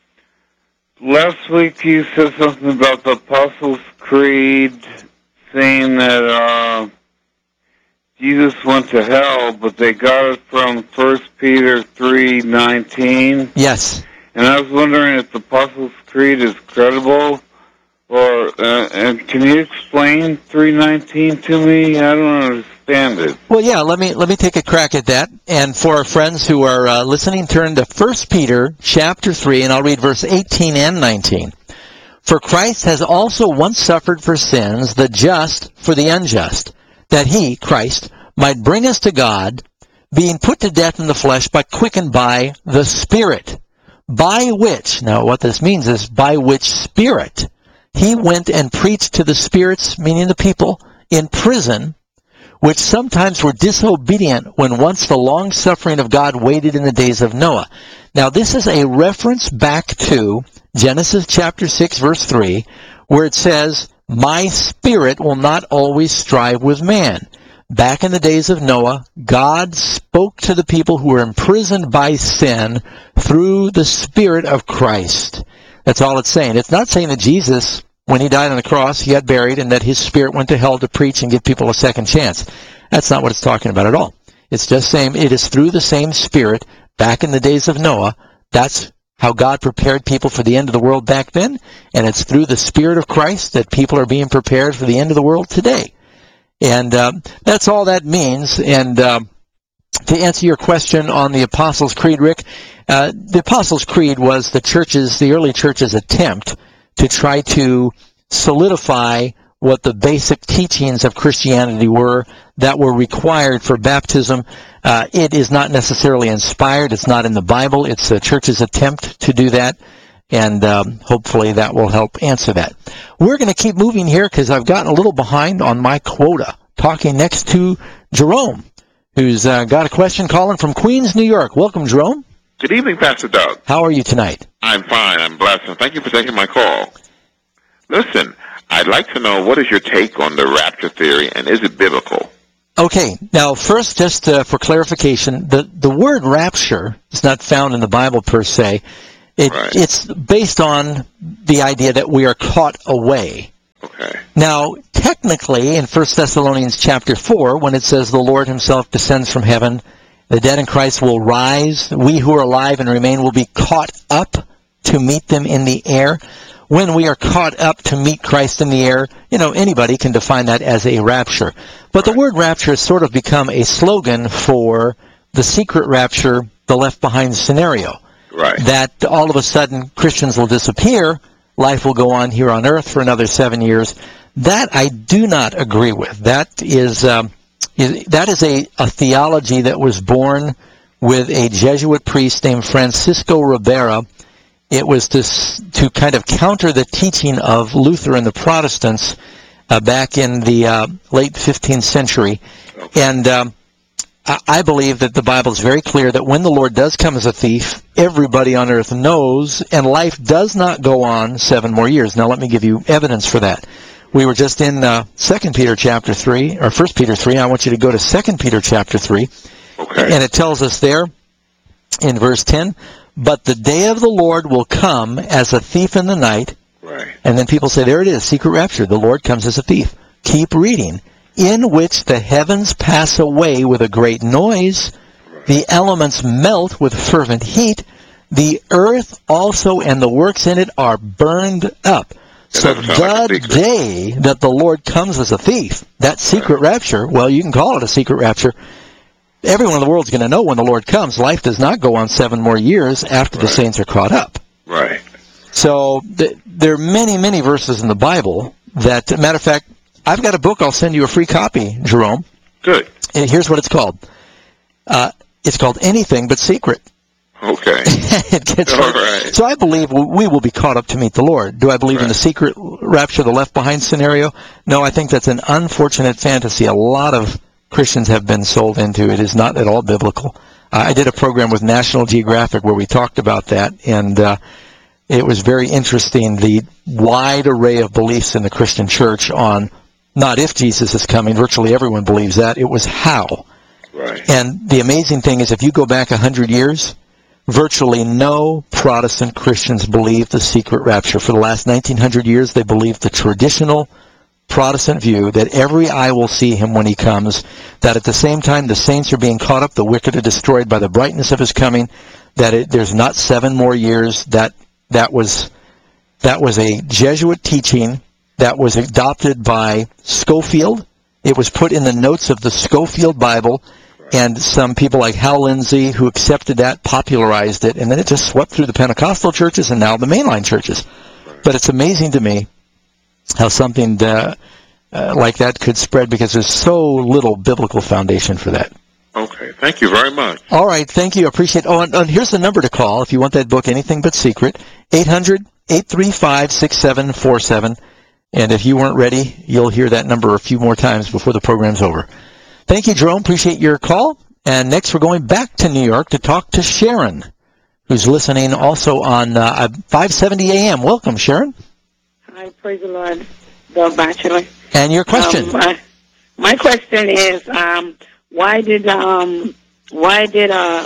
Speaker 16: last week you said something about the Apostles' Creed, saying that uh, Jesus went to hell, but they got it from First Peter three nineteen.
Speaker 10: Yes.
Speaker 16: And I was wondering if the Apostles' Creed is credible. Or, uh, and can you explain three nineteen to me? I don't understand it.
Speaker 10: Well, yeah, let me let me take a crack at that. And for our friends who are uh, listening, turn to First Peter chapter three, and I'll read verse eighteen and nineteen. For Christ has also once suffered for sins, the just for the unjust, that he, Christ, might bring us to God, being put to death in the flesh, but quickened by the Spirit, by which, now what this means is by which Spirit he went and preached to the spirits, meaning the people, in prison, which sometimes were disobedient when once the long-suffering of God waited in the days of Noah. Now, this is a reference back to Genesis chapter six, verse three, where it says, my spirit will not always strive with man. Back in the days of Noah, God spoke to the people who were imprisoned by sin through the Spirit of Christ. That's all it's saying. It's not saying that Jesus, when he died on the cross, he got buried and that his spirit went to hell to preach and give people a second chance. That's not what it's talking about at all. It's just saying it is through the same Spirit back in the days of Noah. That's how God prepared people for the end of the world back then, and it's through the Spirit of Christ that people are being prepared for the end of the world today. And um, that's all that means. And um, to answer your question on the Apostles' Creed, Rick, uh, the Apostles' Creed was the church's, the early church's attempt to try to solidify what the basic teachings of Christianity were that were required for baptism. Uh, it is not necessarily inspired. It's not in the Bible. It's the church's attempt to do that, and um, hopefully that will help answer that. We're going to keep moving here because I've gotten a little behind on my quota. Talking next to Jerome, who's uh, got a question calling from Queens, New York. Welcome, Jerome.
Speaker 17: Good evening, Pastor Doug.
Speaker 10: How are you tonight?
Speaker 17: I'm fine. I'm blessed, and thank you for taking my call. Listen, I'd like to know what is your take on the rapture theory, and is it biblical?
Speaker 10: Okay, now first, just uh, for clarification, the, the word rapture is not found in the Bible per se. It,
Speaker 17: right.
Speaker 10: It's based on the idea that we are caught away.
Speaker 17: Okay.
Speaker 10: Now, technically, in First Thessalonians chapter four, when it says the Lord himself descends from heaven, the dead in Christ will rise, we who are alive and remain will be caught up to meet them in the air. When we are caught up to meet Christ in the air, you know, anybody can define that as a rapture. But the word rapture has sort of become a slogan for the secret rapture, the left behind scenario.
Speaker 17: Right.
Speaker 10: That all of a sudden Christians will disappear, life will go on here on earth for another seven years. That I do not agree with. That is, um, is that is a, a theology that was born with a Jesuit priest named Francisco Ribera. It was to, to kind of counter the teaching of Luther and the Protestants uh, back in the uh, late fifteenth century. And um, I, I believe that the Bible is very clear that when the Lord does come as a thief, everybody on earth knows, and life does not go on seven more years. Now let me give you evidence for that. We were just in uh, Second Peter chapter three, or First Peter three. I want you to go to Second Peter chapter three.
Speaker 17: Okay.
Speaker 10: And it tells us there in verse ten, but the day of the Lord will come as a thief in the night.
Speaker 17: Right.
Speaker 10: And then people say, there it is, secret rapture. The Lord comes as a thief. Keep reading. In which the heavens pass away with a great noise, the elements melt with fervent heat, the earth also and the works in it are burned up. So the day that the Lord comes as a thief, that secret rapture, well, you can call it a secret rapture. Everyone in the world is going to know when the Lord comes. Life does not go on seven more years after the saints are caught up.
Speaker 17: Right.
Speaker 10: So th- there are many, many verses in the Bible that, matter of fact, I've got a book. I'll send you a free copy, Jerome.
Speaker 17: Good.
Speaker 10: And here's what it's called. Uh, it's called Anything But Secret.
Speaker 17: Okay.
Speaker 10: It gets
Speaker 17: All right.
Speaker 10: So I believe we will be caught up to meet the Lord. Do I believe
Speaker 17: right.
Speaker 10: in the secret rapture, the left behind scenario? No, I think that's an unfortunate fantasy. A lot of Christians have been sold into. It is not at all biblical. Uh, I did a program with National Geographic where we talked about that, and uh, it was very interesting, the wide array of beliefs in the Christian church on not if Jesus is coming. Virtually everyone believes that. It was how.
Speaker 17: Right.
Speaker 10: And the amazing thing is if you go back a hundred years, virtually no Protestant Christians believe the secret rapture. For the last nineteen hundred years, they believe the traditional Protestant view that every eye will see him when he comes, that at the same time the saints are being caught up, the wicked are destroyed by the brightness of his coming, that it, there's not seven more years. That that was that was a Jesuit teaching that was adopted by Scofield. It was put in the notes of the Scofield Bible, and some people like Hal Lindsey, who accepted that, popularized it, and then it just swept through the Pentecostal churches and now the mainline churches. But it's amazing to me how something uh, uh, like that could spread because there's so little biblical foundation for that.
Speaker 17: Okay. Thank you very much.
Speaker 10: All right. Thank you. I appreciate it. Oh, and, and here's the number to call if you want that book, Anything But Secret, eight hundred, eight three five, six seven four seven. And if you weren't ready, you'll hear that number a few more times before the program's over. Thank you, Jerome. Appreciate your call. And next we're going back to New York to talk to Sharon, who's listening also on uh, five seventy A M. Welcome, Sharon.
Speaker 18: Hi, praise the Lord, Doug Batchelor.
Speaker 10: And your question?
Speaker 18: Um, my, my question is, um, why did um, why did uh,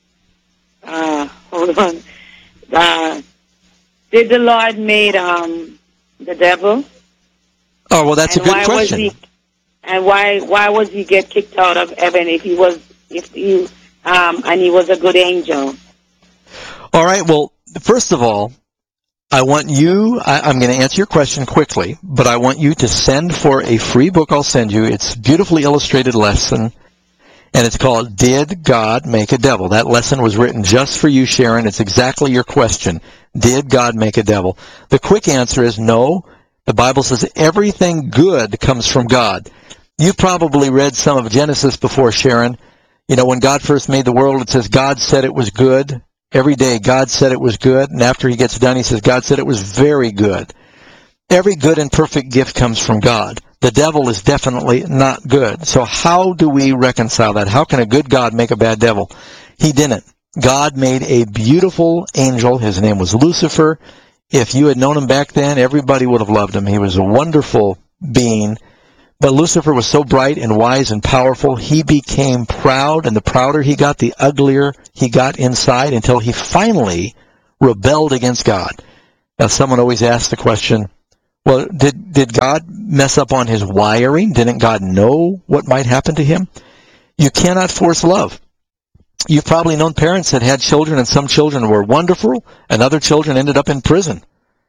Speaker 18: uh, hold on, uh, did the Lord made um, the devil?
Speaker 10: Oh well, that's
Speaker 18: and
Speaker 10: a good
Speaker 18: why
Speaker 10: question.
Speaker 18: Was he, and why why was he get kicked out of heaven if he was if he um, and he was a good angel?
Speaker 10: All right. Well, first of all, I want you, I, I'm going to answer your question quickly, but I want you to send for a free book I'll send you. It's a beautifully illustrated lesson, and it's called Did God Make a Devil? That lesson was written just for you, Sharon. It's exactly your question. Did God make a devil? The quick answer is no. The Bible says everything good comes from God. You've probably read some of Genesis before, Sharon. You know, when God first made the world, it says God said it was good. Every day, God said it was good, and after he gets done, he says, God said it was very good. Every good and perfect gift comes from God. The devil is definitely not good. So how do we reconcile that? How can a good God make a bad devil? He didn't. God made a beautiful angel. His name was Lucifer. If you had known him back then, everybody would have loved him. He was a wonderful being. But Lucifer was so bright and wise and powerful, he became proud, and the prouder he got, the uglier he got inside, until he finally rebelled against God. Now, someone always asks the question, well, did, did God mess up on his wiring? Didn't God know what might happen to him? You cannot force love. You've probably known parents that had children, and some children were wonderful, and other children ended up in prison.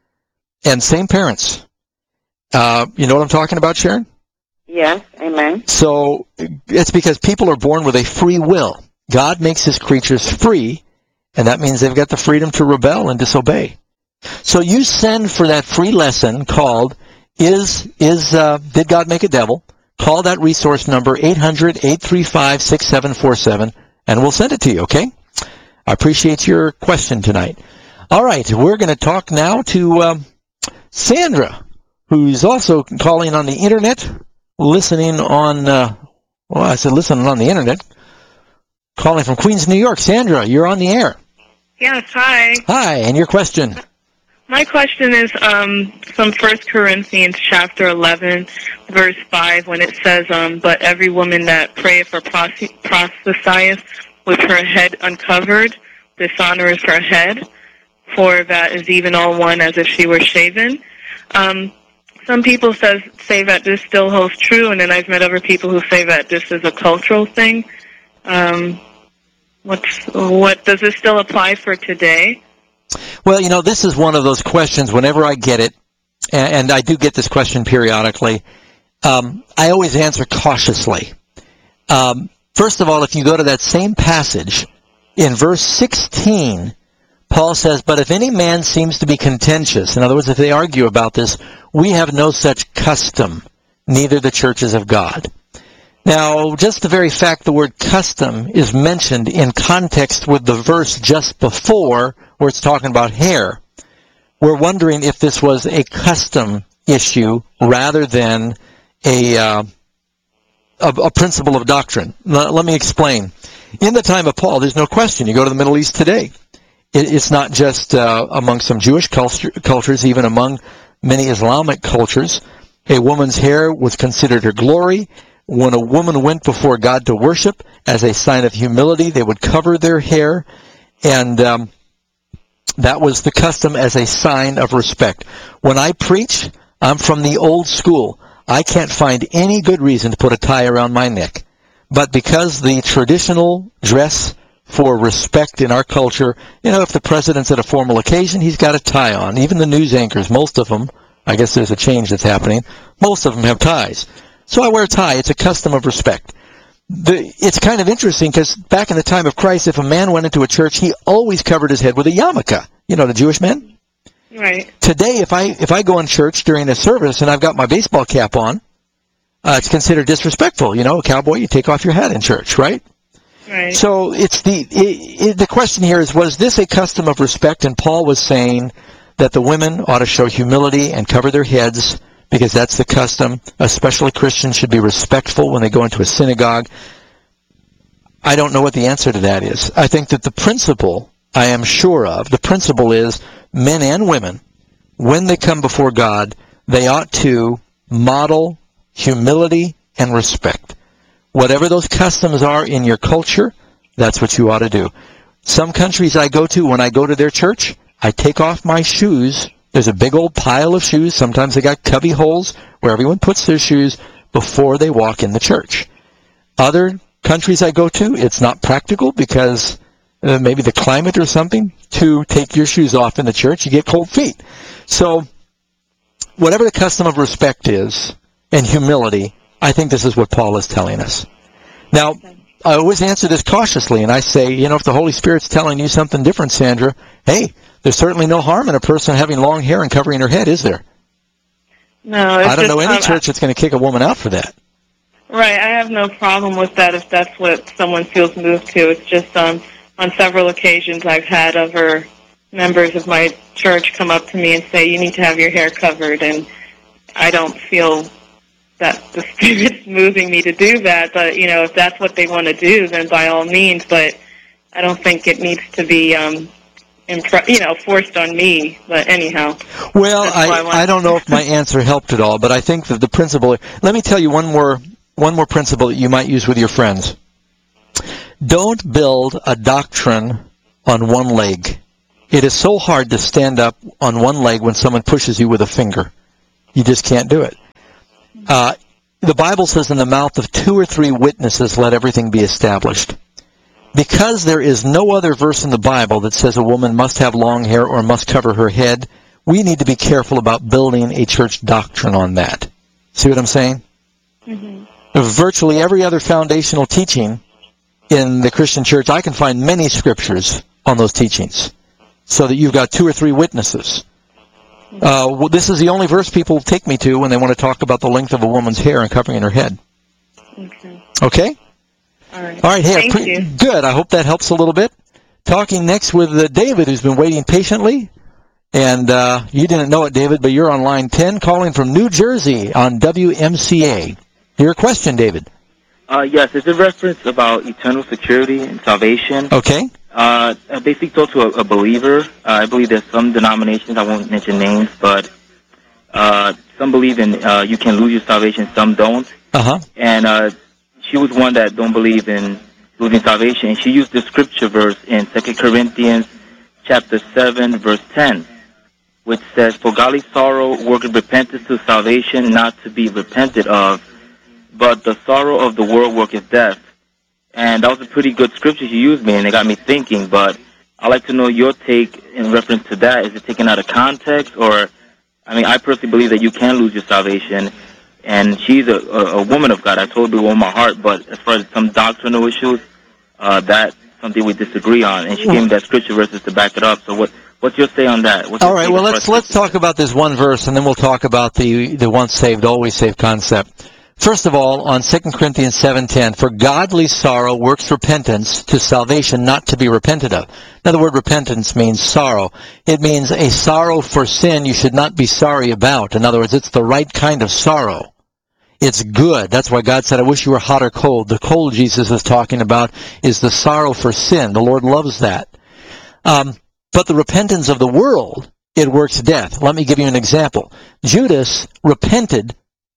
Speaker 10: And same parents. Uh, you know what I'm talking about, Sharon?
Speaker 18: Yes, amen.
Speaker 10: So it's because people are born with a free will. God makes his creatures free, and that means they've got the freedom to rebel and disobey. So you send for that free lesson called Is is uh, Did God Make a Devil? Call that resource number eight hundred, eight three five, six seven four seven, and we'll send it to you, okay? I appreciate your question tonight. All right, we're going to talk now to um, Sandra, who's also calling on the internet, listening on, uh, well, I said listening on the internet, calling from Queens, New York. Sandra, you're on the air.
Speaker 19: Yes, hi.
Speaker 10: Hi, and your question?
Speaker 19: My question is um, from First Corinthians chapter eleven, verse five, when it says, um, but every woman that prayeth or prophesieth with her head uncovered dishonoreth her head, for that is even all one as if she were shaven. Um, some people says, say that this still holds true, and then I've met other people who say that this is a cultural thing. Um, what's, what does this still apply for today?
Speaker 10: Well, you know, this is one of those questions whenever I get it, and I do get this question periodically, um, I always answer cautiously. Um, first of all, if you go to that same passage, in verse sixteen, Paul says, but if any man seems to be contentious, in other words, if they argue about this, we have no such custom, neither the churches of God. Now, just the very fact the word custom is mentioned in context with the verse just before, where it's talking about hair, we're wondering if this was a custom issue rather than a, uh, a, a principle of doctrine. L- let me explain. In the time of Paul, there's no question. You go to the Middle East today. It, it's not just uh, among some Jewish culture, cultures, even among many Islamic cultures. A woman's hair was considered her glory. When a woman went before God to worship, as a sign of humility, they would cover their hair, and um, that was the custom as a sign of respect. When I preach, I'm from the old school. I can't find any good reason to put a tie around my neck. But because the traditional dress for respect in our culture, you know, if the president's at a formal occasion, he's got a tie on. Even the news anchors, most of them, I guess there's a change that's happening, most of them have ties. So I wear a tie. It's a custom of respect. The, it's kind of interesting because back in the time of Christ, if a man went into a church, he always covered his head with a yarmulke. You know, the Jewish men?
Speaker 19: Right.
Speaker 10: Today, if I if I go in church during a service and I've got my baseball cap on, uh, it's considered disrespectful. You know, a cowboy, you take off your hat in church, right?
Speaker 19: Right.
Speaker 10: So it's the it, it, the question here is, was this a custom of respect? And Paul was saying that the women ought to show humility and cover their heads, because that's the custom. Especially Christians should be respectful when they go into a synagogue. I don't know what the answer to that is. I think that the principle, I am sure of, the principle is men and women, when they come before God, they ought to model humility and respect. Whatever those customs are in your culture, that's what you ought to do. Some countries I go to, when I go to their church, I take off my shoes. There's a big old pile of shoes. Sometimes they got cubby holes where everyone puts their shoes before they walk in the church. Other countries I go to, it's not practical because uh, maybe the climate or something to take your shoes off in the church. You get cold feet. So whatever the custom of respect is and humility, I think this is what Paul is telling us. Now, I always answer this cautiously, and I say, you know, if the Holy Spirit's telling you something different, Sandra, hey, there's certainly no harm in a person having long hair and covering her head, is there?
Speaker 19: No. It's
Speaker 10: I don't
Speaker 19: just,
Speaker 10: know any
Speaker 19: um,
Speaker 10: church that's going to kick a woman out for that.
Speaker 19: Right. I have no problem with that if that's what someone feels moved to. It's just um, on several occasions I've had other members of my church come up to me and say, you need to have your hair covered, and I don't feel that the Spirit's moving me to do that. But, you know, if that's what they want to do, then by all means. But I don't think it needs to be um, impre- you know, forced on me. But anyhow.
Speaker 10: Well,
Speaker 19: That's why I
Speaker 10: I,
Speaker 19: wanted-
Speaker 10: I don't know if my answer helped at all, but I think that the principle. Let me tell you one more one more principle that you might use with your friends. Don't build a doctrine on one leg. It is so hard to stand up on one leg when someone pushes you with a finger. You just can't do it. Uh, the Bible says, in the mouth of two or three witnesses, let everything be established. Because there is no other verse in the Bible that says a woman must have long hair or must cover her head, we need to be careful about building a church doctrine on that. See what I'm saying?
Speaker 19: Mm-hmm.
Speaker 10: Virtually every other foundational teaching in the Christian church, I can find many scriptures on those teachings, so that you've got two or three witnesses. Uh, well, this is the only verse people take me to when they want to talk about the length of a woman's hair and covering her head.
Speaker 19: Okay.
Speaker 10: Okay?
Speaker 19: All right.
Speaker 10: All right. Hey,
Speaker 19: Thank
Speaker 10: pre-
Speaker 19: you.
Speaker 10: Good. I hope that helps a little bit. Talking next with uh, David, who's been waiting patiently. And uh, you didn't know it, David, but you're on line ten, calling from New Jersey on W M C A. Your question, David.
Speaker 20: Uh, yes, it's a reference about eternal security and salvation.
Speaker 10: Okay.
Speaker 20: Uh, I basically talked to a, a believer. Uh, I believe there's some denominations, I won't mention names, but uh, some believe in uh, you can lose your salvation, some don't.
Speaker 10: Uh-huh.
Speaker 20: And uh, she was one that don't believe in losing salvation. And she used the scripture verse in Second Corinthians chapter seven, verse ten, which says, "For godly sorrow worketh repentance to salvation, not to be repented of, but the sorrow of the world worketh death." And that was a pretty good scripture she used me, and it got me thinking. But I'd like to know your take in reference to that. Is it taken out of context? Or, I mean, I personally believe that you can lose your salvation. And she's a, a, a woman of God. I told her with all my heart. But as far as some doctrinal issues, uh, that's something we disagree on. And she gave me that scripture verses to back it up. So what, what's your say on that? What's
Speaker 10: All
Speaker 20: your
Speaker 10: right,
Speaker 20: take
Speaker 10: well,
Speaker 20: as far
Speaker 10: let's
Speaker 20: as
Speaker 10: let's talk about this one verse, and then we'll talk about the, the once saved, always saved concept. First of all, on Second Corinthians seven ten, "For godly sorrow works repentance to salvation, not to be repented of." Now, the word repentance means sorrow. It means a sorrow for sin you should not be sorry about. In other words, it's the right kind of sorrow. It's good. That's why God said, "I wish you were hot or cold." The cold Jesus is talking about is the sorrow for sin. The Lord loves that. Um, but the repentance of the world, it works death. Let me give you an example. Judas repented.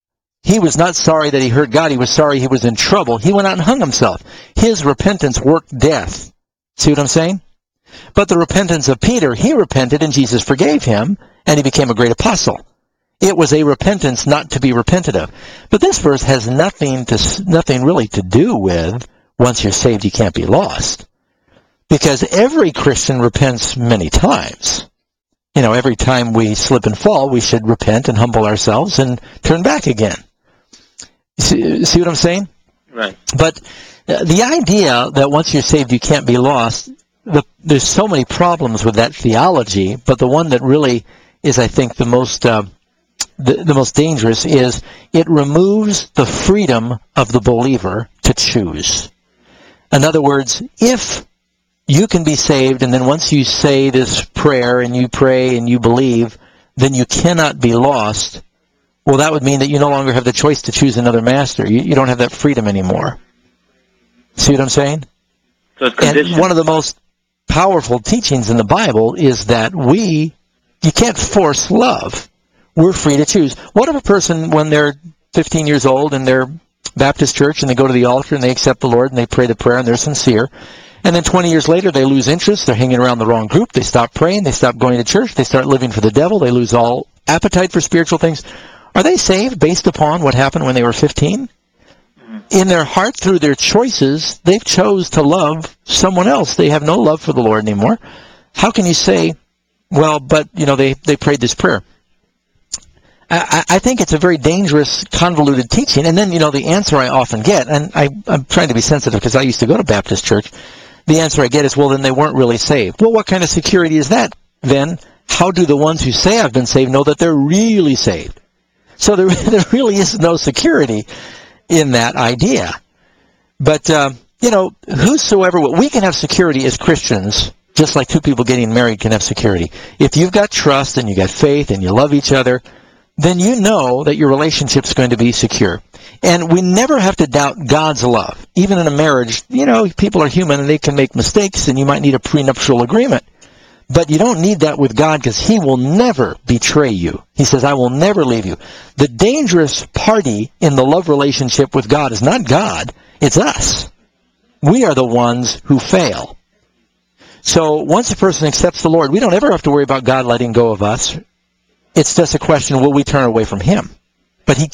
Speaker 10: He was not sorry that he hurt God. He was sorry he was in trouble. He went out and hung himself. His repentance worked death. See what I'm saying? But the repentance of Peter, he repented and Jesus forgave him, and he became a great apostle. It was a repentance not to be repented of. But this verse has nothing to nothing really to do with once you're saved you can't be lost. Because every Christian repents many times. You know, every time we slip and fall, we should repent and humble ourselves and turn back again. See, see what I'm saying?
Speaker 20: Right.
Speaker 10: But uh, the idea that once you're saved you can't be lost, the, there's so many problems with that theology, but the one that really is, I think, the most uh, the, the most dangerous is it removes the freedom of the believer to choose. In other words, if you can be saved, and then once you say this prayer and you pray and you believe, then you cannot be lost, well, that would mean that you no longer have the choice to choose another master. You, you don't have that freedom anymore. See what I'm saying?
Speaker 20: So it's conditioned.
Speaker 10: And one of the most powerful teachings in the Bible is that we, you can't force love. We're free to choose. What if a person, when they're fifteen years old and they're Baptist church and they go to the altar and they accept the Lord and they pray the prayer and they're sincere, and then twenty years later they lose interest, they're hanging around the wrong group, they stop praying, they stop going to church, they start living for the devil, they lose all appetite for spiritual things. Are they saved based upon what happened when they were fifteen? In their heart, through their choices, they've chose to love someone else. They have no love for the Lord anymore. How can you say, well, but, you know, they, they prayed this prayer? I, I think it's a very dangerous, convoluted teaching. And then, you know, the answer I often get, and I, I'm trying to be sensitive because I used to go to Baptist church, the answer I get is, well, then they weren't really saved. Well, what kind of security is that, then? How do the ones who say I've been saved know that they're really saved? So there, there really is no security in that idea. But, uh, you know, whosoever, we can have security as Christians, just like two people getting married can have security. If you've got trust and you got faith and you love each other, then you know that your relationship's going to be secure. And we never have to doubt God's love. Even in a marriage, you know, people are human and they can make mistakes and you might need a prenuptial agreement. But you don't need that with God because he will never betray you. He says, I will never leave you. The dangerous party in the love relationship with God is not God, it's us. We are the ones who fail. So once a person accepts the Lord, we don't ever have to worry about God letting go of us. It's just a question, will we turn away from him? But he